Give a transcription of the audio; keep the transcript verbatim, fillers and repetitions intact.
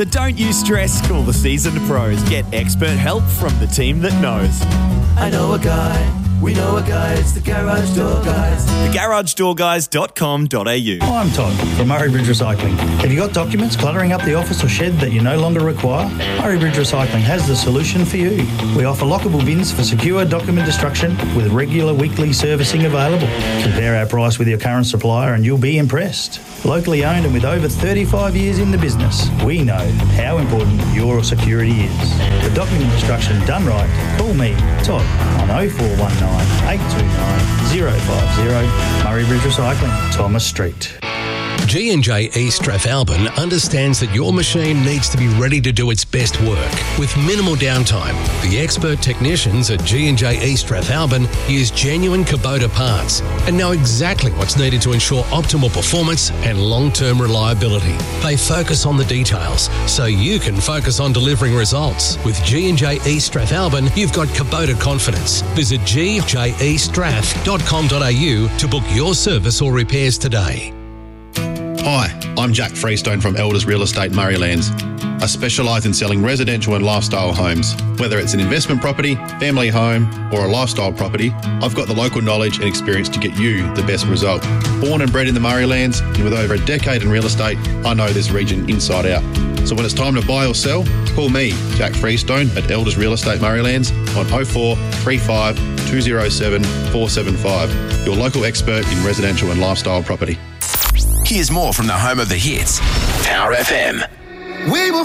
So don't you stress, call the seasoned pros. Get expert help from the team that knows. I know a guy, we know a guy, it's the Garage Door Guys. the garage door guys dot com dot a u. I'm Todd from Murray Bridge Recycling. Have you got documents cluttering up the office or shed that you no longer require? Murray Bridge Recycling has the solution for you. We offer lockable bins for secure document destruction with regular weekly servicing available. Compare our price with your current supplier and you'll be impressed. Locally owned and with over thirty-five years in the business, we know how important your security is. For document destruction done right, call me, Todd, on oh four one nine, eight two nine, zero five zero, Murray Bridge Recycling, Thomas Street. G and J East Strathalbyn understands that your machine needs to be ready to do its best work with minimal downtime. The expert technicians at G and J East Strathalbyn use genuine Kubota parts and know exactly what's needed to ensure optimal performance and long-term reliability. They focus on the details so you can focus on delivering results. With G and J East Strathalbyn, you've got Kubota confidence. Visit g j e strath dot com dot a u to book your service or repairs today. Hi, I'm Jack Freestone from Elders Real Estate Murraylands. I specialise in selling residential and lifestyle homes. Whether it's an investment property, family home, or a lifestyle property, I've got the local knowledge and experience to get you the best result. Born and bred in the Murraylands, and with over a decade in real estate, I know this region inside out. So when it's time to buy or sell, call me, Jack Freestone, at Elders Real Estate Murraylands on oh four three five, two oh seven, four seven five. Your local expert in residential and lifestyle property. Here's more from the home of the hits, Power F M. We will